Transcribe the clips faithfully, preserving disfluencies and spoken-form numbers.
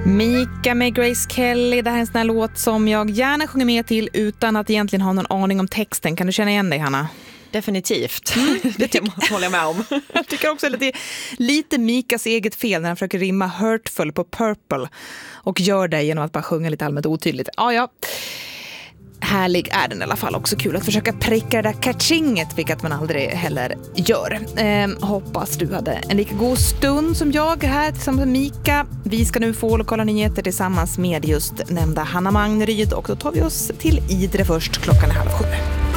Mika med Grace Kelly, det här är en sån här låt som jag gärna sjunger med till utan att egentligen ha någon aning om texten. Kan du känna igen dig, Hanna? Definitivt. Mm, det tycker, håller jag med om. Jag tycker också att det är lite Mikas eget fel när han försöker rimma hurtful på purple och gör det genom att bara sjunga lite allmänt otydligt. Ja, ja. Härlig är den i alla fall. Också kul att försöka pricka det där catchinget, vilket man aldrig heller gör. Ehm, hoppas du hade en lika god stund som jag här tillsammans med Mika. Vi ska nu få lokala nyheter tillsammans med just nämnda Hanna Magneryd, och då tar vi oss till Idre först. Klockan är halv sju.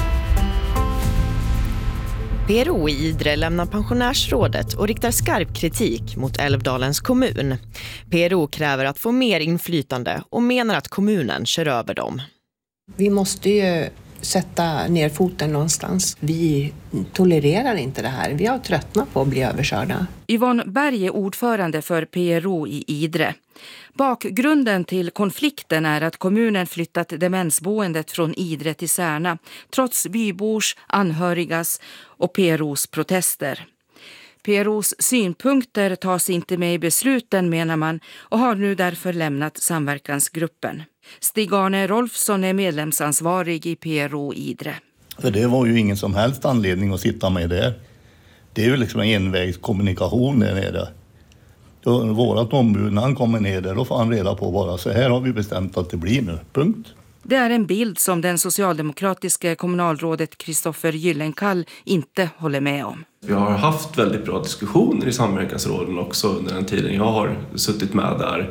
P R O i Idre lämnar pensionärsrådet och riktar skarp kritik mot Älvdalens kommun. P R O kräver att få mer inflytande och menar att kommunen kör över dem. Vi måste ju sätta ner foten någonstans. Vi tolererar inte det här. Vi har tröttnat på att bli överkörda. Yvonne Berg är ordförande för P R O i Idre. Bakgrunden till konflikten är att kommunen flyttat demensboendet från Idre till Särna, trots bybors, anhörigas och P R O:s protester. P R O:s synpunkter tas inte med i besluten, menar man, och har nu därför lämnat samverkansgruppen. Stig-Arne Rolfsson är medlemsansvarig i P R O Idre. För det var ju ingen som helst anledning att sitta med där. Det är ju liksom en envägskommunikation där nere. Då vårat ombud, när han kommer ner där, då får han reda på bara så här har vi bestämt att det blir nu. Punkt. Det är en bild som den socialdemokratiska kommunalrådet Kristoffer Gyllenkall inte håller med om. Vi har haft väldigt bra diskussioner i samverkansråden också under den tiden jag har suttit med där.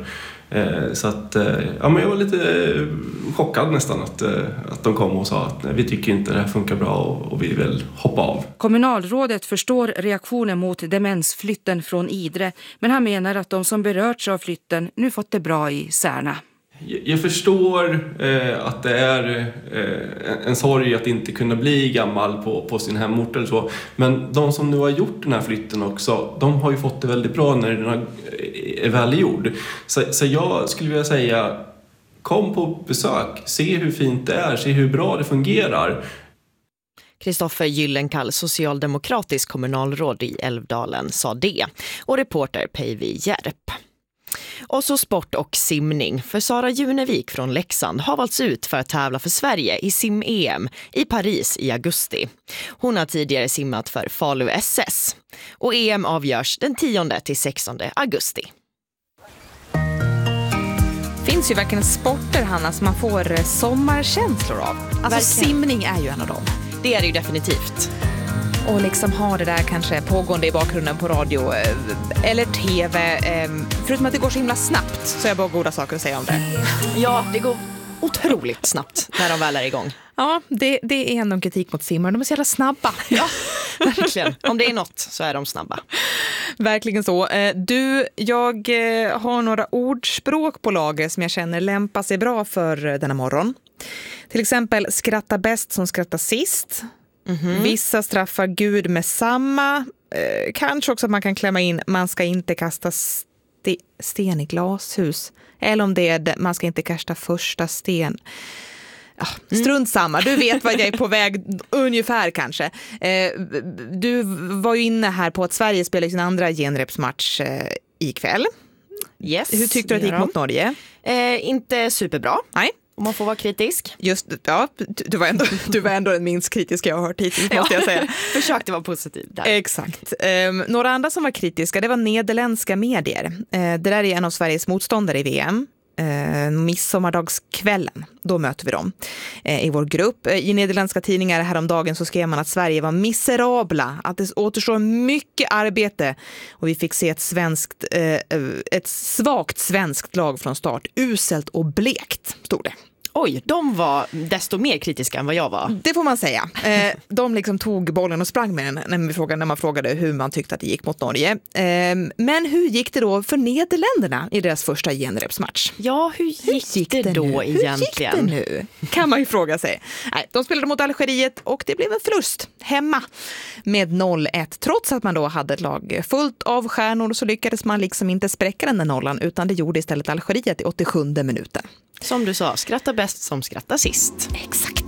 Så att, ja, men jag var lite chockad nästan att, att de kom och sa att nej, vi tycker inte det här funkar bra och vi vill hoppa av. Kommunalrådet förstår reaktionen mot demensflytten från Idre, men han menar att de som berörts av flytten nu fått det bra i Särna. Jag förstår eh, att det är eh, en sorg att inte kunna bli gammal på, på sin hemort eller så. Men de som nu har gjort den här flytten också, de har ju fått det väldigt bra när den har, är välgjord. Så, så jag skulle vilja säga, kom på besök, se hur fint det är, se hur bra det fungerar. Kristoffer Gyllenkall, socialdemokratisk kommunalråd i Älvdalen, sa det. Och reporter Päivi Järp. Och så sport och simning, för Sara Junevik från Leksand har valts ut för att tävla för Sverige i sim-E M i Paris i augusti. Hon har tidigare simmat för Falu S S. Och E M avgörs den tionde till sextonde augusti. Finns ju verkligen sporter, Hanna, som man får sommarkänslor av. Alltså verkligen. Simning är ju en av dem. Det är det ju definitivt. Och liksom ha det där kanske pågående i bakgrunden på radio eller tv. Förutom att det går så himla snabbt, så är jag bara goda saker att säga om det. Ja, det går otroligt snabbt när de väl är igång. Ja, det, det är ändå en kritik mot simmare. De är så jävla snabba. Ja, verkligen. Om det är något så är de snabba. Verkligen så. Du, jag har några ordspråk på lager som jag känner lämpar sig bra för denna morgon. Till exempel, skratta bäst som skrattar sist. Mm-hmm. Vissa straffar Gud med samma. Eh, kanske också att man kan klämma in man ska inte kasta st- sten i glashus. Eller om det är man ska inte kasta första sten. Ja, strunt samma. Du vet vad jag är på väg ungefär kanske. Eh, du var ju inne här på att Sverige spelar sin andra genrepsmatch eh, ikväll. Yes. Hur tyckte du att det gick mot Norge? Eh, inte superbra. Nej. Om man får vara kritisk. Just, ja, du var ändå, du var ändå den minst kritiska jag har hört hittills, måste jag säga. Försökte vara positiv där. Exakt. Um, några andra som var kritiska, det var nederländska medier. Uh, det där är en av Sveriges motståndare i V M. Uh, midsomardagskvällen, då möter vi dem uh, i vår grupp. Uh, I nederländska tidningar häromdagen så skrev man att Sverige var miserabla, att det återstår mycket arbete och vi fick se ett svenskt, uh, ett svagt svenskt lag från start. Uselt och blekt, stod det. Oj, de var desto mer kritiska än vad jag var. Det får man säga. Eh, de liksom tog bollen och sprang med den när, vi frågade, när man frågade hur man tyckte att det gick mot Norge. Eh, men hur gick det då för Nederländerna i deras första genrepsmatch? Ja, hur gick, hur gick det, det då nu? egentligen? Hur gick det nu? Kan man ju fråga sig. Nej, de spelade mot Algeriet och det blev en förlust hemma med noll ett. Trots att man då hade ett lag fullt av stjärnor så lyckades man liksom inte spräcka den där nollan, utan det gjorde istället Algeriet i åttiosjunde minuten. Som du sa, skratta bäst som skrattar sist. Exakt.